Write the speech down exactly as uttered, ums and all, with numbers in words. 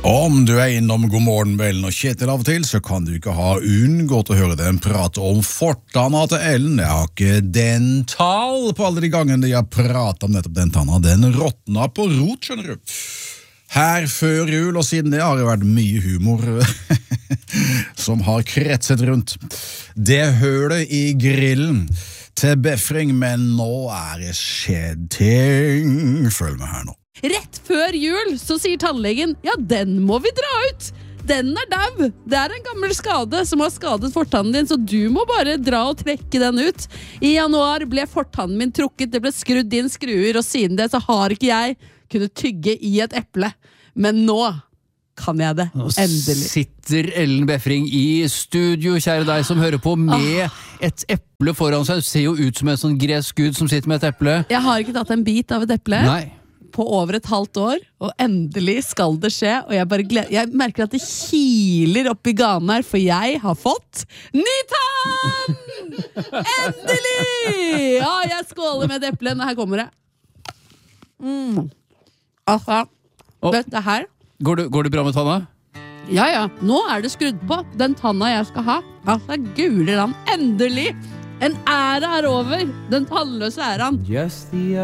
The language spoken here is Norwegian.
Om du er innom God morgen, Ellen og Kjetil av og til, så kan du ikke ha unngått å høre dem prate om fortanna til Ellen. Jeg har ikke dental på alle de gangene de har pratet om nettopp den tanna. Den råtna på rot, skjønner du. Her før jul og siden det har det vært mye humor som har kretset rundt. Det hølet i grillen til befring, men nå er det skjedd ting. Følg med her nå. Rett før jul så sier tannlegen, ja, den må vi dra ut. Den er dau. Det er en gammel skade som har skadet fortannen din, så du må bare dra og trekke den ut. I januar ble fortannen min trukket, det ble skrudd inn skruer, og siden det så har ikke jeg kunnet tygge i et eple. Men nå kan jeg det, endelig. Nå sitter Ellen Befring i studio, kjære deg som hører på, med et eple foran seg. Det ser jo ut som en sånn gresk gud som sitter med et eple. Jeg har ikke tatt en bit av et eple. Nei. På over et halvt år, og endelig skal det skje, og jeg bare gleder, jeg merker at det kiler opp i ganen her, for jeg har fått ny tann! Endelig! Ja, jeg skåler med et eple, og her kommer det. Mm. Altså, oh. dette her. Går det, går det bra med tanna? Ja, ja, nå er det skrudd på, den tanna jeg skal ha. Altså, gule land, endelig! En ære er over, den tannløse æren. Just the